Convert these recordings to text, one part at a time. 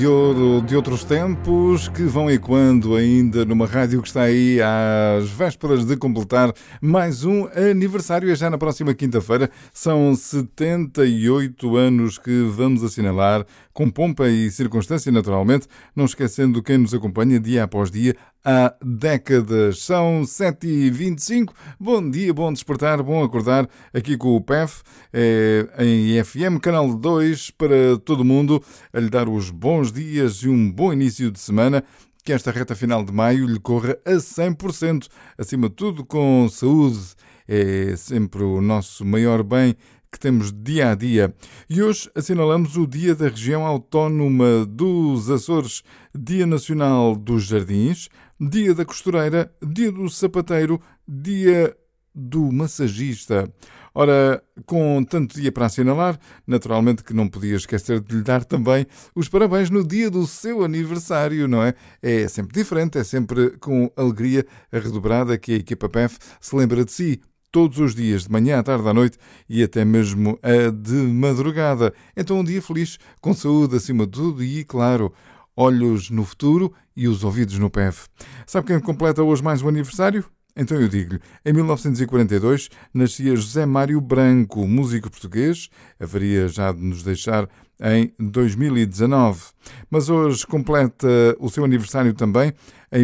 De ouro de outros tempos que vão ecoando ainda numa rádio que está aí às vésperas de completar mais um aniversário. E já na próxima quinta-feira são 78 anos que vamos assinalar com pompa e circunstância, naturalmente, não esquecendo quem nos acompanha dia após dia há décadas. São 7h25. Bom dia, bom despertar, bom acordar aqui com o PEF em FM, canal 2 para todo mundo, a lhe dar os bons dias e um bom início de semana. Que esta reta final de maio lhe corra a 100%, acima de tudo com saúde. É sempre o nosso maior bem que temos dia a dia. E hoje assinalamos o Dia da Região Autónoma dos Açores, Dia Nacional dos Jardins, Dia da Costureira, Dia do Sapateiro, Dia do Massagista. Ora, com tanto dia para assinalar, naturalmente que não podia esquecer de lhe dar também os parabéns no dia do seu aniversário, não é? É sempre diferente, é sempre com alegria redobrada que a equipa PEF se lembra de si todos os dias, de manhã, à tarde, à noite e até mesmo de madrugada. Então um dia feliz, com saúde acima de tudo e, claro, olhos no futuro e os ouvidos no PEF. Sabe quem completa hoje mais um aniversário? Então eu digo-lhe, em 1942 nascia José Mário Branco, músico português, haveria já de nos deixar em 2019. Mas hoje completa o seu aniversário também. Em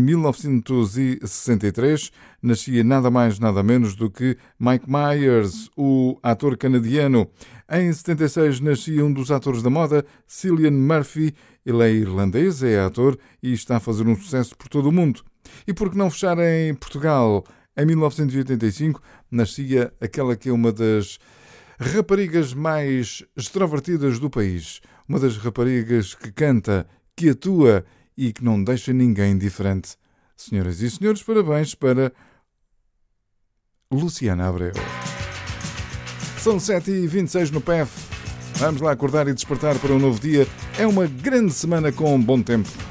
1963 nascia nada mais nada menos do que Mike Myers, o ator canadiano. Em 76 nascia um dos atores da moda, Cillian Murphy. Ele é irlandês, é ator e está a fazer um sucesso por todo o mundo. E por que não fechar em Portugal? Em 1985 nascia aquela que é uma das raparigas mais extrovertidas do país. Uma das raparigas que canta, que atua e que não deixa ninguém diferente. Senhoras e senhores, parabéns para Luciana Abreu. São 7h26 no PEF. Vamos lá acordar e despertar para um novo dia. É uma grande semana com bom tempo.